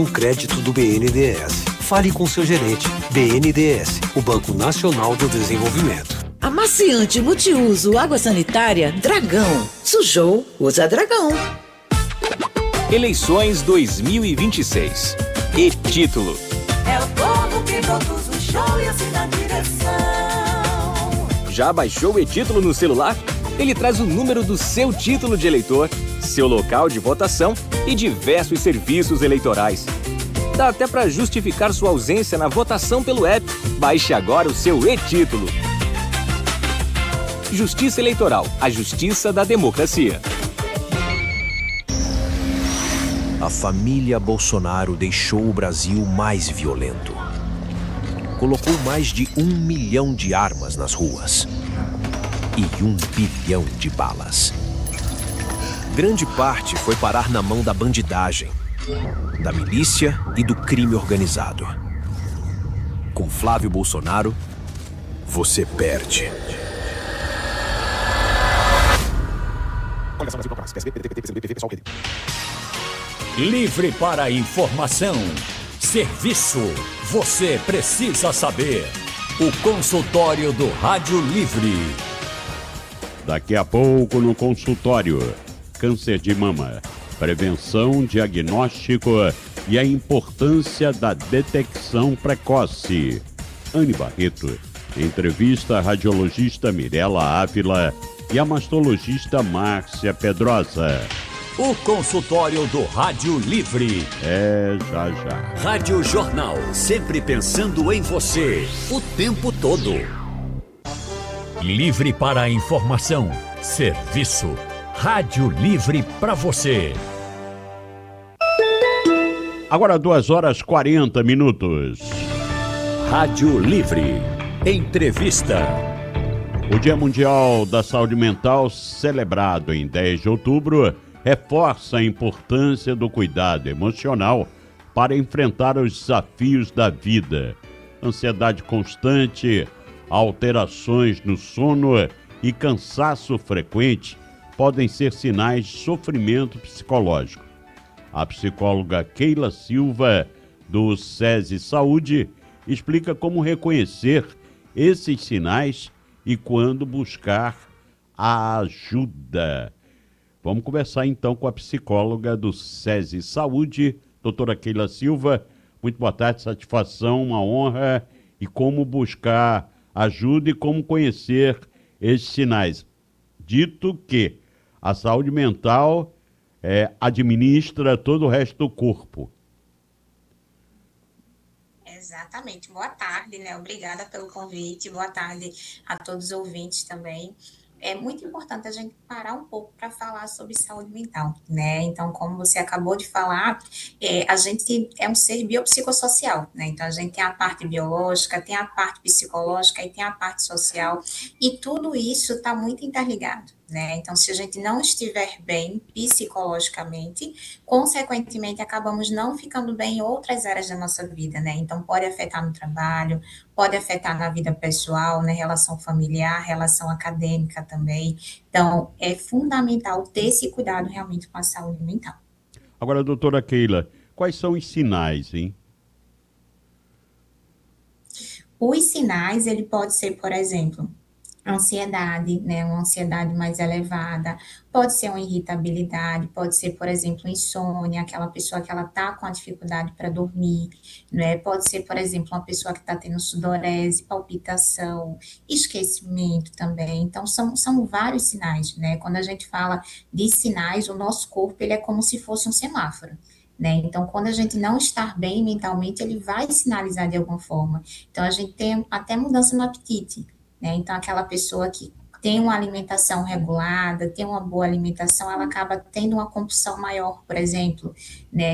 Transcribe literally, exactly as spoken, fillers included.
Um crédito do B N D E S. Fale com seu gerente. B N D E S, o Banco Nacional do Desenvolvimento. Amaciante multiuso água sanitária Dragão. Sujou, usa Dragão. Eleições dois mil e vinte e seis. E título. É o povo que produz o show e assim na direção. Já baixou o e-título no celular? Ele traz o número do seu título de eleitor, seu local de votação e diversos serviços eleitorais. Dá até para justificar sua ausência na votação pelo app. Baixe agora o seu e-título. Justiça Eleitoral, a justiça da democracia. A família Bolsonaro deixou o Brasil mais violento. Colocou mais de um milhão de armas nas ruas e um bilhão de balas. Grande parte foi parar na mão da bandidagem, da milícia e do crime organizado. Com Flávio Bolsonaro, você perde. Livre para a informação. Serviço. Você precisa saber. O consultório do Rádio Livre. Daqui a pouco no consultório. Câncer de mama. Prevenção, diagnóstico e a importância da detecção precoce. Anne Barreto entrevista a radiologista Mirela Ávila e a mastologista Márcia Pedrosa. O consultório do Rádio Livre. É, já, já. Rádio Jornal, sempre pensando em você, o tempo todo. Livre para a informação. Serviço. Rádio Livre para você. Agora duas horas e quarenta minutos. Rádio Livre. Entrevista. O Dia Mundial da Saúde Mental, celebrado em dez de outubro, reforça a importância do cuidado emocional para enfrentar os desafios da vida. Ansiedade constante, alterações no sono e cansaço frequente podem ser sinais de sofrimento psicológico. A psicóloga Keila Silva, do SESI Saúde, explica como reconhecer esses sinais e quando buscar a ajuda. Vamos conversar então com a psicóloga do SESI Saúde, doutora Keila Silva. Muito boa tarde, satisfação, uma honra. E como buscar ajuda e como conhecer esses sinais. Dito que a saúde mental é, administra todo o resto do corpo. Exatamente. Boa tarde, né? Obrigada pelo convite. Boa tarde a todos os ouvintes também. É muito importante a gente parar um pouco para falar sobre saúde mental, né? Então, como você acabou de falar, é, a gente é um ser biopsicossocial, né? Então, a gente tem a parte biológica, tem a parte psicológica e tem a parte social, e tudo isso está muito interligado, né? Então, se a gente não estiver bem psicologicamente, consequentemente, acabamos não ficando bem em outras áreas da nossa vida, né? Então, pode afetar no trabalho, pode afetar na vida pessoal, né? Relação familiar, relação acadêmica também. Então, é fundamental ter esse cuidado realmente com a saúde mental. Agora, doutora Keila, quais são os sinais, hein? Os sinais, ele pode ser, por exemplo, ansiedade, né, uma ansiedade mais elevada, pode ser uma irritabilidade, pode ser, por exemplo, insônia, aquela pessoa que ela tá com a dificuldade para dormir, né, pode ser, por exemplo, uma pessoa que está tendo sudorese, palpitação, esquecimento também. Então, são, são vários sinais, né, quando a gente fala de sinais, o nosso corpo, ele é como se fosse um semáforo. Né? Então, quando a gente não está bem mentalmente, ele vai sinalizar de alguma forma. Então, a gente tem até mudança no apetite, né? Então, aquela pessoa que tem uma alimentação regulada, tem uma boa alimentação, ela acaba tendo uma compulsão maior, por exemplo, né?